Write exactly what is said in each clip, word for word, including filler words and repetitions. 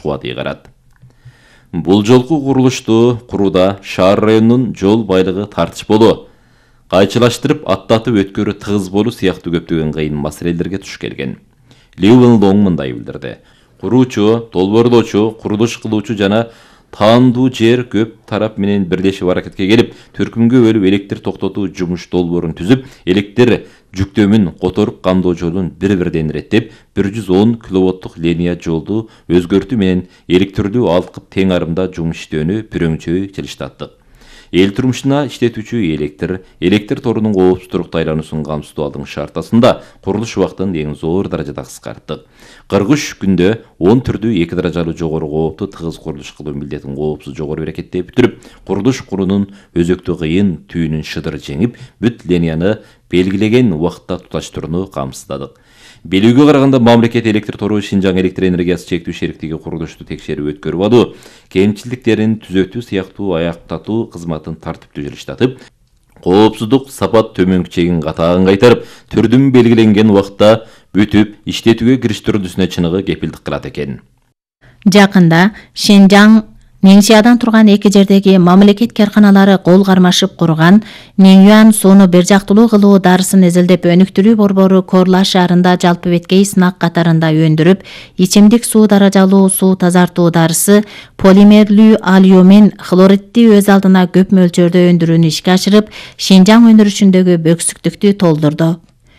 кубаты карат. Бул жолку курулушту курууда шаар районунун жол байлыгы тартыш болуу, кайчылаштырып аттатып өткөрүү тыгыз болуу сыяктуу көптөгөн кыйын маселелерге туш келген. Ливен Лонг мындай билдирди. Куруучу, долбоорлоочу, курулуш кылуучу жана таандуу жер көп тарап менен бирлешип аракетке келип, төркүмгө бөлүп электр токтотуу жумуш долбоорун түзүп, электр жүктөмүн которуп камдоо жолун бири-бирден иреттеп, бир жүз он киловаттык линия жолду өзгөртүү менен электрлүү алкып тең арымда жумуш иштөөнү пүрөңчөй жылыштаттык. Эл турмушуна иштетүүчү электр, электр торунун коопсуздук айлануусун камсыздоо алдын шартасында курулуш убактын эң зор даражада кыскарттык. кырк үч күндө он түрдүү эки даражалуу жогору коопту тыгыз курулуш кылуу милдетин коопсуз жогору берекетте бүтүрүп, курулуш курунун өзөктүү кыйын түйүнүн шыдыр жеңип, бүт линияны белгилеген убакытта туташтырууну камсыздадык. Белүүгө караганда мамлекет электр тору Шинжаң электр энергиясы чектүү шериктиги курулушту текшерип өткөрүп алуу, кемчиликтерин түзөтүү сыяктуу аяктатуу кызматын тартиптүү жылыштатып, коопсуздук сапат төмөнкү чегин катагын кайтарып, түрдүн белгиленген убакытта бүтүп, иштетүүгө кириштирүүсүнө чыныгы кепилдик кылат экен. Жакында Шинжаң Неңшиядан турган эки жердеги мамлекет карканалары кол кармашып курган Неңюан сууну бир жактылуу кылуу дарысын изилдеп өнүктүрүү борбору Корла шаарында жалпы беткей сынак катарында өндүрүп, ичимдик суу даражалуу суу тазартуу дарысы полимерлүү алюмин хлоридти өз алдына көп мөлчөрдө өндүрүүнү ишке ашырып, Шинжаң өндүрүшүндөгү бөксүктүктү толдурду.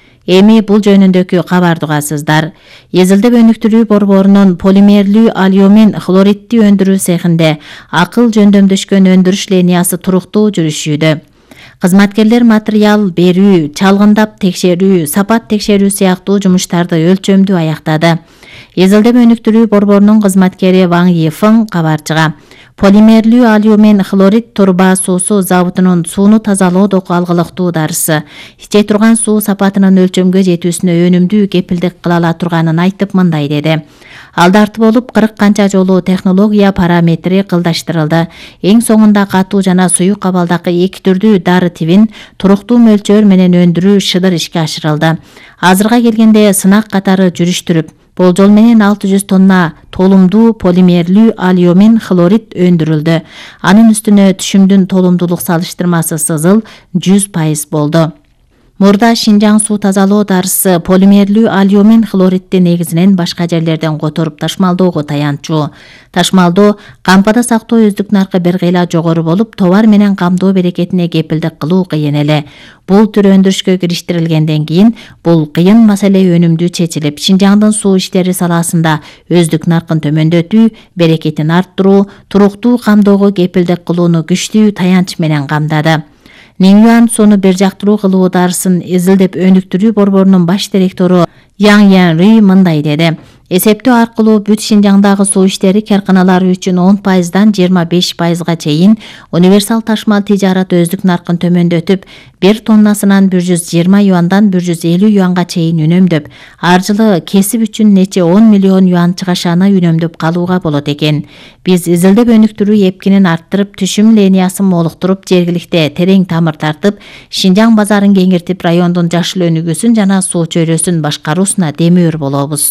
Эми бул жөнүндөгү кабарды угасыздар. Изилдеп өнүктүрүү борборунун полимерлүү алюмин хлоридти өндүрүү цехинде акыл жөндөмдөшкөн өндүрүш линиясы туруктуу жүрүшүүдө. Кызматкерлер материал берүү, чалгындап текшерүү, сапат текшерүү сыяктуу жумуштарды өлчөмдүү аяктады. Изилдеп өнүктүрүү борборунун кызматкери Ваң Ефың кабарчыга полимерлүү алюмин хлорид турба суусу заводунун сууну тазалоодогу алгылыктуу дарысы иче турган суу сапатынын өлчөмгө жетүүсүнө өнүмдүү кепилдик кыла ала турганын айтып мындай деди. Алдарты болуп кырк канча жолу технология параметри кылдаштырылды. Эң соңунда катуу жана суюк абалдагы эки түрдүү дары тибин туруктуу мөлчөр менен өндүрүү шыдыр ишке ашырылды. Азырга келгенде сынак катары жүрүштүрүп, болжол менен алты жүз тонна толумдуу полимерлүү алюмин хлорид өндүрүлдү. Анын үстүнө түшүмдүн толумдуулук салыштырмасы сызыл жүз пайыз болду. Мурда Шинжаң суу тазалоо дарысы полимерлүү алюмин хлоридти негизинен башка жерлерден которуп ташмалдоого таянчу. Ташмалдоо кампада сактоо өздүк наркы бир кыйла жогору болуп, товар менен камдоо берекетине кепилдик кылуу кыйын эле. Бул түр өндүрүшкө кириштирилгенден кийин бул кыйын маселе өнүмдүү чечилип, Шинжаңдын суу иштери саласында өздүк наркын төмөндөтүү, берекетин арттыруу, туруктуу камдоого кепилдик кылууну күчтүү таянч менен камдады. Неңюан сууну бир жактылуу кылуу дарысын изилдеп өнүктүрүү борборунун баш директору Яң Ян Ри мындай деди. Эсептөө аркылуу бүт Шинжаңдагы суу иштери карканалары үчүн он пайыздан жыйырма беш пайызга чейин универсал ташмал тижарат өздүк наркын төмөндөтүп, бир тоннасынан бир жүз жыйырма юандан бир жүз элүү юанга чейин үнөмдөп, ар жылы кесип үчүн нече он миллион юан чыгашаны үнөмдөп калууга болот экен. Биз изилдеп өнүктүрүү эпкинин арттырып, түшүм линиясын молуктуруп, жергиликте терең тамыр тартып, Шинжаң базарын кеңиртип, райондун жашыл өнүгүүсүн жана суу чөйрөсүн башкаруусуна демөөр болобуз.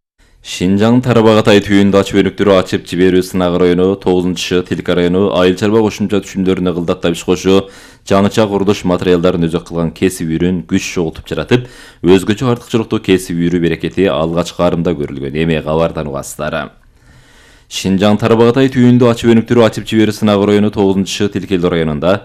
Шинжаң Тарбағатай түйүндө ачып өнүктүрүү ачып жиберүү сынагы району, тогузунчу Тилка району айыл чарба кошумча түшүмдөрүнө кылдаттап иш кошуу, жаңыча курулуш материалдарын өзөк кылган кесип үйрүн күч чогултуп жаратып, өзгөчө артыкчылыктуу кесип үйрүү берекети алгач карымда көрүлгөн. Эми кабардан угасыздар. Шинжаң Тарбағатай түйүндө ачып өнүктүрүү ачып жиберүү сынагы району тогузунчу Тилкел районунда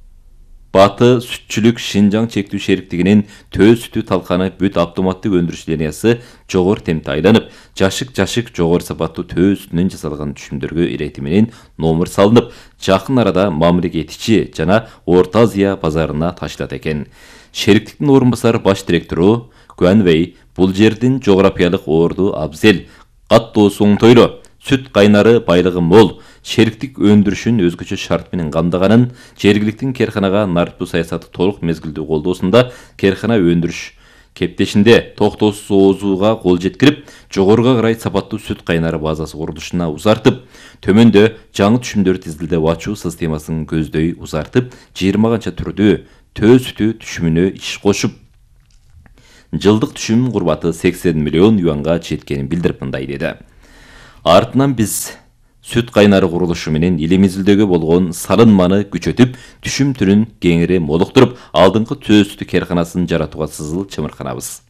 Баты сүтчүлүк Шинжаң чектүү шериктигинин төө сүтү талканы бүт автоматтык өндүрүш линиясы жогору темпте айланып, жашык-жашык жогору сапаттуу төө сүтүнөн жасалган түшүмдөргө ирети менен номер салынып, жакын арада мамлекет ичи жана Орто Азия базарына ташылат экен. Шериктиктин орун басар баш директору Гуанвей бул жердин жографиялык орду абзел, каттоосу оңтойлуу, сүт кайнары байлыгы мол, шериктик өндүрүшүн өзгөчө шарт менен камдаганын, жергиликтин керканага нарықтуу саясаты толук мезгилдүү колдоосунда керкана өндүрүш кептешинде токтоосуз оозууга кол жеткирип, жогоруга карай сапаттуу сүт кайнары базасы курулушуна узартып, төмөндө жаңы түшүмдөрдү тизилдеп ачуу системасын көздөй узартып, жыйырма канча түрдүү төө сүтү түшүмүнө иш кошуп, жылдык түшүм курбаты сексен миллион юанга жеткенин билдирип мындай деди. Артынан биз сүт кайнары курулушу менен элимиздегі болгон салынманы күчөтүп, түшүм түрүн кеңири молуктуруп, алдыңкы төстү керканасын жаратууга сызыл чымырканабыз.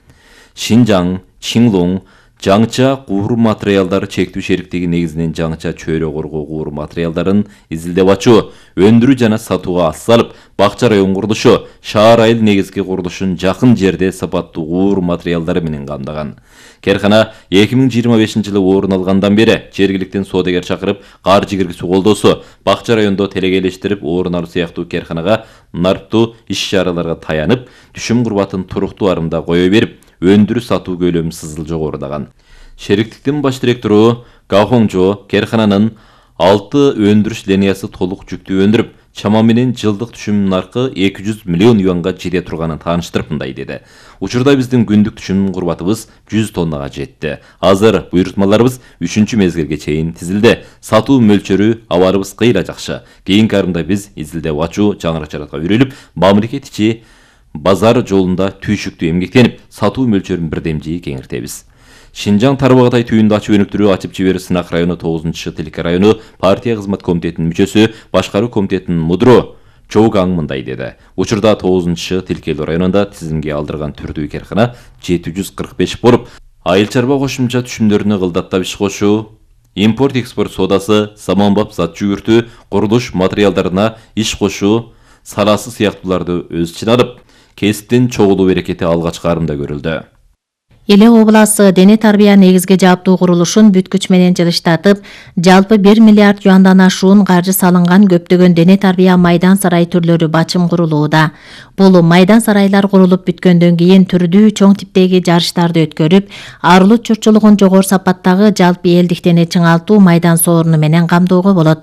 Шинжаң, Чинглуң, жаңча куур материалдары чектүү шериктиги негизинен жаңча чөйрө коргоо куур материалдарын изилдеп ачуу, өндүрүү жана сатууга ас салып, бакча район курулушу, шаар айыл негизги курулушун жакын жерде сапаттуу куур материалдары менен камдаган. Керкана эки миң жыйырма бешинчи жылы орун алгандан бери жергиликтен соодагер чакырып, каржы киргизүү колдоосу, бакча райондо телегейлештирип орун алуу сыяктуу керканага нарптуу иш-чараларга таянып, түшүм курбатын туруктуу арымда кое берип, өндүрүү сатуу көлөмү сызыл жогорудаган. Шериктиктин баш директору Га Хоңжо керкананын алты өндүрүш линиясы толук жүктүү өндүрүп, чама менен жылдык түшүм наркы эки жүз миллион юанга жете турганын тааныштырып мындай деди. Учурда биздин күндүк түшүм курбатыбыз жүз тоннага жетти. Азыр буйрутмаларыбыз үчүнчү мезгилге чейин тизилди. Сатуу мөлчөрү абарыбыз кыйла жакшы. Кийинки арымда биз изилдеп ачуу жаңырачаратка үйрөлүп, мамлекет ичи базар жолунда түйшүктүү эмгектенип, сатуу мөлчөрүн бирдемжи кеңиртебиз. Шинжаң Тарбағатай түйүндө ачып өнүктүрүү ачып жиберүү сынак району тогузунчу Тилке району партия кызмат комитетинин мүчөсү, башкаруу комитетинин мудро Чоугаң мындай деди. Учурда тогузунчу Тилкелүү районунда тизимге алдырган түрдүү керкана жети жүз кырк беш болуп, айыл чарба кошумча түшүмдөрүнө кылдаттап иш кошуу, импорт-экспорт соодасы, заманбап зат жүгүртүү, курулуш материалдарына иш кошуу саласы сыяктууларды өз ичине алып, кесиптин чогулуу берекети алгачкы арымда көрүлдү. Эле обласы дене тарбия негизги жаптуу курулушун бүткүч менен жылыштатып, жалпы бир миллиард юандан ашуун каржы салынган көптөгөн дене тарбия майдан сарай түрлөрү бачым курулууда. Бул майдан сарайлар курулуп бүткөндөн кийин түрдүү чоң типтеги жарыштарды өткөрүп, арылык журтчулугун жогору сапаттагы жалпы элдик дене чыңалтуу майдан сооруну менен камдоого болот.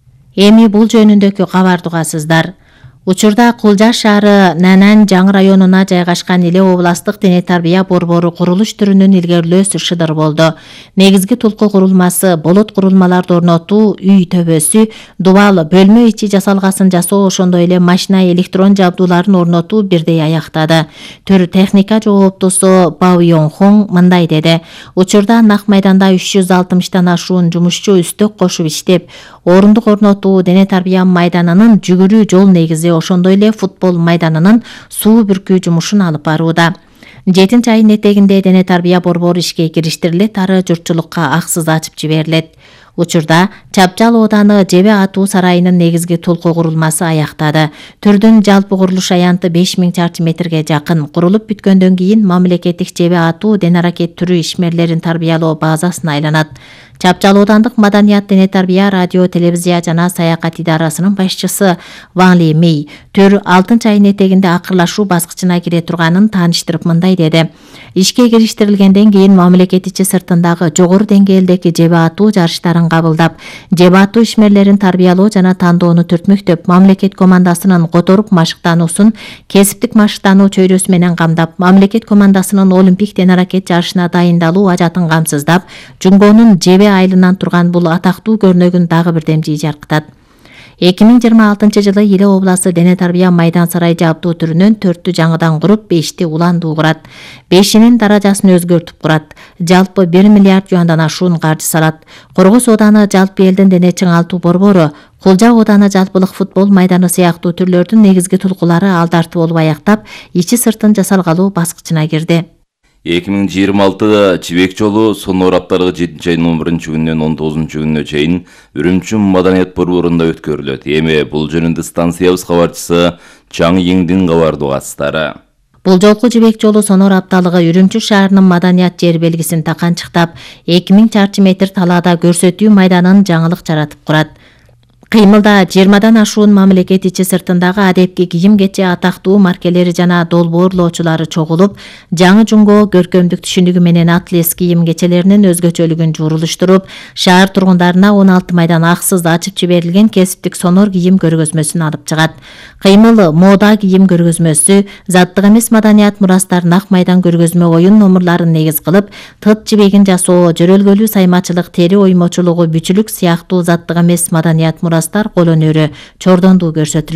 Эми бул жөнүндөгү кабарды угасыздар. Учурда Кулжа шаары Нанан жаңы районуна жайгашкан Иле областык дене тарбия борбору курулуш түрүнүн илгерилөөсү шыдыр болду. Негизги тулку курулмасы, болот курулмаларды орнотуу, үй төбөсү, дубал, бөлмө ичи жасалгасын жасоо, ошондой эле машина электрон жабдууларын орнотуу бирдей аяктады. Төр техника жооптусу Бао Йонхон мындай деди. Учурда нак майданда үч жүз алтымыштан ашуун жумушчу үстөк кошуп иштеп, орундук орнотуу дене тарбия майданынын жүгүрүү жол негизи, ошондой эле футбол майданынын суу бүркүү жумушун алып барууда. жетинчи айдын этегинде дене тарбия борбору ишке кириштирилет, ары журтчулукка аксыз ачып жиберилет. Учурда Чапчал ооданы Жебе атуу сарайынын негизги толку курулмасы аяктады. Түрдүн жалпы курулуш аянты беш миң чарчы метрге жакын. Курулуп бүткөндөн кийин мамлекеттик Жебе атуу дене аракет түрү ишмерлерин тарбиялоо базасына айланат. Чапчал оодандык маданият, дене тарбия, радио, телевизия жана саякат идарасынын башчысы Ван Ли Мей төр алтынчы айдын этегинде акырлашуу баскычына кире турганын тааныштырып мындай деди. Ишке кириштирилгенден кийин мамлекет ичи сыртындагы жогору деңгээлдеги Жебе атуу жарыштарын кабылдап, Жебе атуу ишмерлерин тарбиялоо жана тандоону түртмөктөп, мамлекет командасынын которуп машыктануусун кесиптик машыктануу чөйрөсү менен камдап, мамлекет командасынын олимпик дене аракет жарышына дайындалуу ажатын камсыздап, Жунгонун Жебе айылынан турган бул атактуу көрнөгүн дагы бирдемжи жаркытат. эки миң жыйырма алтынчы жылы Иле обласы дене тарбия майдан сарай жаптуу түрүнөн төрттү жаңыдан куруп, бешти уландуу курат. Бешинин даражасын өзгөртүп курат. Жалпы бир миллиард юандан ашуун каржы салат. Коргос ооданы жалпы элдин дене чыңалтуу борбору, Кулжа ооданы жалпылык футбол майданы сыяктуу түрлөрдүн негизги тулкулары алдарты болуп аяктап, ичи сыртын жасалгалоо баскычына кирди. эки миң жыйырма алты Жибек жолу сонор апталыгы жетинчи айдын он биринчи күнүнөн он тогузунчу күнүнө чейин Үрүмчү маданият борборунда өткөрүлөт. Эми бул жөнүндө станциябыз кабарчысы Жаңы Еңдин кабарды угасыздары. Бул жолку Жибек жолу сонор апталыгы Үрүмчү шаарынын маданият жер белгисин таканчыктап, эки миң чарчы метр талаада көрсөтүү майданын жаңылык жаратып курат. Кыймылда жыйырмадан ашуун мамлекет ичи сыртындагы адепки кийим кече атактуу маркелери жана долбоорлоочулары чогулуп, жаңы жунго көркөмдүк түшүнүгү менен атлес кийим кечелеринин өзгөчөлүгүн жуурулуштуруп, шаар тургундарына он алты майдан аксыз ачып жиберилген кесиптик сонор кийим көргөзмөсүн алып чыгат. Кыймыл мода кийим көргөзмөсү, заттык эмес маданият мурастар нак майдан көргөзмө оюн номурларын негиз кылып, тыт жибегин жасоо, жөрөлгөлүү саймачылык, тери оймочулугу, бүчүлүк сыяктуу заттык эмес маданият мурастар кол өнөрү чордондуу көрсөтүлөт.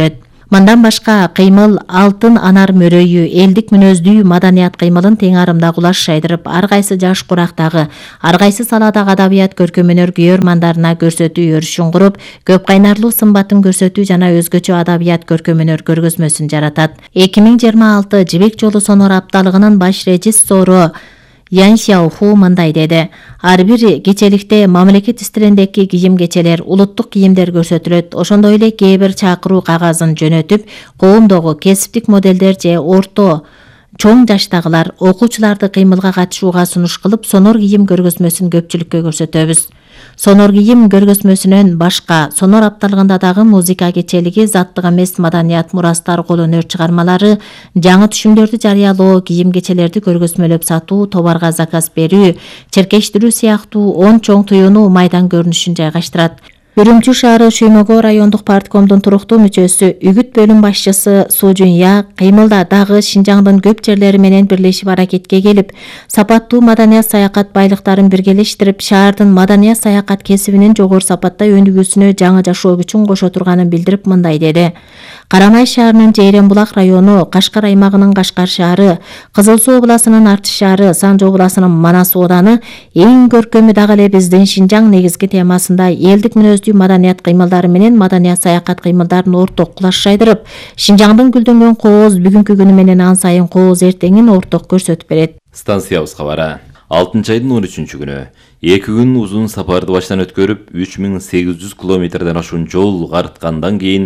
Мындан башка кыймыл алтын анар мөрөйү, элдик мүнөздүү маданият кыймылын тең арымда кулаш шайдырып, ар кайсы жаш курактагы, ар кайсы саладагы адабият көркөмөнөр күйөрмандарына көрсөтүү өрүшүн куруп, көп кайнарлуу сымбатын көрсөтүү жана өзгөчө адабият көркөмөнөр көргөзмөсүн жаратат. эки миң жыйырма алты Жибек жолу сонор апталыгынын баш режиссеру Ян Сяоху мындай деди: ар бир кечеликте мамлекет истериндеги кийим кечелер, улуттук кийимдер көрсөтүлөт. Ошондой эле кээ бир чакыруу кагазын жөнөтүп, коомдогу кесиптик моделдер же орто чоң жаштагылар окуучуларды кыймылга катышууга сунуш кылып, сонор кийим көргөзмөсүн көпчүлүккө көрсөтөбүз. Сонор кийим көргөзмөсүнөн башка сонор апталыгында дагы музыка кечелиги, заттык эмес маданият мурастар, кол өнөр чыгармалары, жаңы түшүмдөрдү жарыялоо, кийим кечелерди көргөзмөлөп сатуу, товарга заказ берүү, черкештирүү сыяктуу он чоң туюну майдан көрүнүшүн жайгаштырат. Үрүмчү шаары Шүймөгө райондук парткомдун туруктуу мүчөсү, үгүт бөлүм башчысы Су Жунья кыймылда дагы Шинжаңдын көп жерлери менен бирлешип аракетке келип, сапаттуу маданият саякат байлыктарын биргелештирип, шаардын маданият саякат кесибинин жогору сапатта өнүгүүсүнө жаңы жашоо күчүн кошо турганын билдирип мындай деди: Карамай шаарынын Жейрен булак району, Кашкар аймагынын Кашкар шаары, Кызыл Суу областынын Артыш шаары, Санжы областынын Манас ооданы эң көркөмү дагы эле биздин Шинжаң негизги темасында элдик мүнөздүү маданият кыймылдары менен маданият саякат кыймылдарын орток кулаш шайдырып, Шинжаңдын гүлдөнгөн кооз бүгүнкү күнү менен ан сайын кооз эртеңин орток көрсөтүп берет. Станциябыз кабары. алтынчы айдын он үчүнчү күнү эки күн узун сапарды баштан өткөрүп, үч миң сегиз жүз километрден ашуун жол карткандан кийин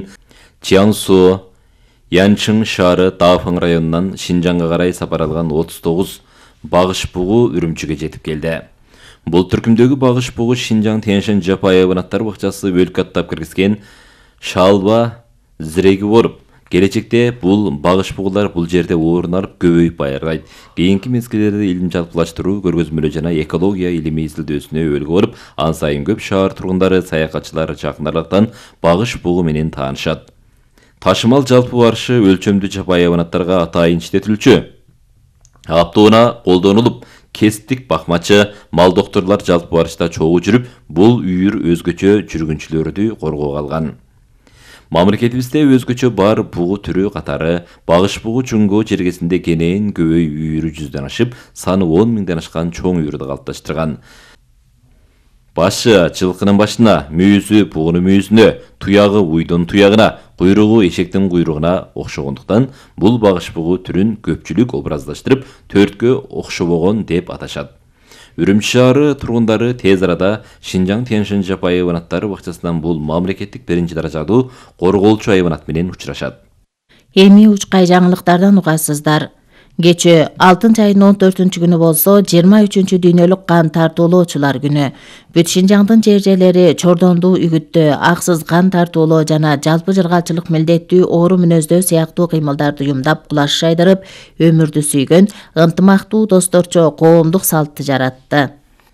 Чиансу, Янчың шаары Дафың районунан Шинжаңга карай сапар алган отуз тогуз багыш бугу Үрүмчүгө жетип келди. Бул түркүмдөгү багыш бугу Шинжаң Тянь-Шань жапайы айбанаттар бакчасы бөлүк каттап киргизген шалба зиреги болуп, келечекте бул багыш бугулар бул жерде орун алып көбөйүп байырдайт. Кийинки мезгилдерде илим жалпылаштыруу, көргөзмөлөө жана экология илими изилдөөсүнө өлгө болуп, ан сайын көп шаар тургундары, саякатчылар жакын аралыктан багыш бугу менен таанышат. Ташымал жалпы барышы өлчөмдүү жапайы айбанаттарга атайын иштетилчү. Аптоона колдонулуп, кесиптик бакмачы, мал докторлор жалпы барышта чогуу жүрүп, бул үйүр өзгөчө жүргүнчүлөрдү коргоого алган. Мамлекетибизде өзгөчө бар бугу түрү катары багыш бугу чуңгоо жергесинде кенен көбөй үйүрү жүздөн ашып, саны он миңден ашкан чоң үйүрдү калыпташтырган. Башы жылкынын башына, мүйүзү бугунун мүйүзүнө, туягы уйдун туягына, куйругу эшектин куйругуна окшогондуктан бул багыш бугу түрүн көпчүлүк образдаштырып, төрткө окшобогон деп аташат. Үрүмчү шаары тургундары тез арада Шинжаң Тянь-Шань жапайы айбанаттары бакчасынан бул мамлекеттик биринчи даражалуу корголчу айбанат менен учурашат. Эми учкай жаңылыктардан угасыздар. Кечээ алтынчы айдын он төртүнчү күнү болсо, жыйырма үчүнчү дүйнөлүк кан тартуулоочулар күнү. Бүт Шинжаңдын жер жерлери чордондуу үгүттө, аксыз кан тартуулоо жана жалпы жыргалчылык милдеттүү оору мүнөздөө сыяктуу кыймылдарды уюмдап кулаш шайдырып, өмүрдү сүйгөн ынтымактуу досторчо коомдук салтты жаратты.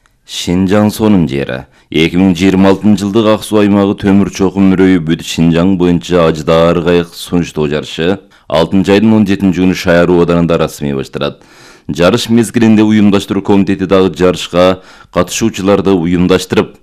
Шинжаң сонун жери. эки миң жыйырма алтынчы жылдык ак суу аймагы төмүр чокум мөрөйү бүт Шинжаң боюнча ажыдаар кайык сунуштоо жарышы алтынчы айдын он жетинчи күнү Шаяр ооданында расмий башталат. Жарыш мезгилинде уюмдаштыруу комитети дагы жарышка катышуучуларды уюмдаштырып,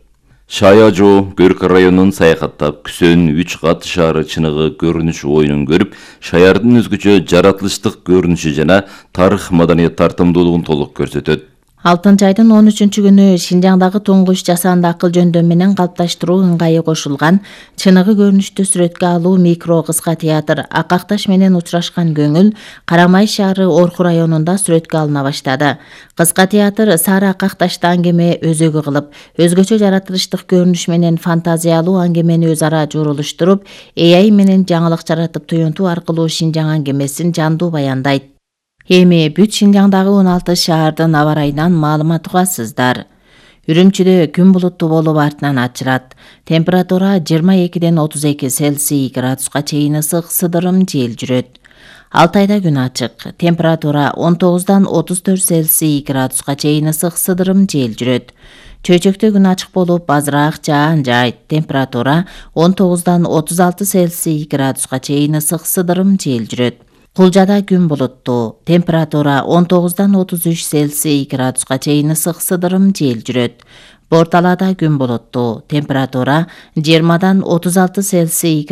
Шаяжоо Көркө районун саякаттап, Күсөн үч кат шаары чыныгы көрүнүш оюнун көрүп, шаярдын өзгөчө жаратылыштык көрүнүшү жана тарых маданият тартымдуулугун толук көрсөтөт. алтынчы айдын он үчүнчү күнү Шинжаңдагы туңгуч жасанды акыл жөндөм менен калыпташтыруу ыңгайы кошулган чыныгы көрүнүштү сүрөткө алуу микро кыска театр Акакташ менен учурашкан көңүл Карамай шаары Орху районунда сүрөткө алына баштады. Кыска театр Сара Акакташты аңгеме өзөгү кылып, өзгөчө жаратылыштык көрүнүш менен фантазиялуу аңгемени өз ара журулуштуруп, A I менен жаңылык жаратып туюнтуу аркылуу Шинжаң аңгемесин жандуу баяндайт. Эми бүт Шинжаңдагы он алты шаардын аба ырайынан маалымат угасыздар. Үрүмчүдө күн булуттуу болуп артынан ачырат. Температура жыйырма экиден отуз эки Цельсий градуска чейин ысык, сыдырым жел жүрөт. Алтайда күн ачык. Температура он тогуздан отуз төрт Цельсий градуска чейин ысык, сыдырым жел жүрөт. Чөйчөктө күн ачык болуп, азыраак жаан жайт. Температура он тогуздан отуз алты Цельсий градуска чейин ысык, сыдырым жел жүрөт. Кулжада күн булуттуу. Температура он тогуздан отуз үч Цельсий градуска чейин ысык, сыдырым жел жүрөт. Борталада күн булуттуу. Температура жыйырмадан отуз алты Цельсий